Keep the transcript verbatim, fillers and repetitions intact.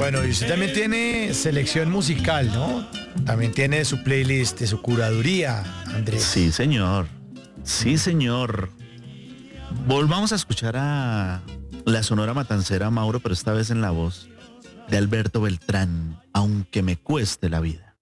Bueno, y usted también tiene selección musical, ¿no? También tiene su playlist, de su curaduría, Andrés. Sí, señor. Sí, señor. Volvamos a escuchar a la Sonora Matancera, Mauro, pero esta vez en la voz de Alberto Beltrán, Aunque me cueste la vida.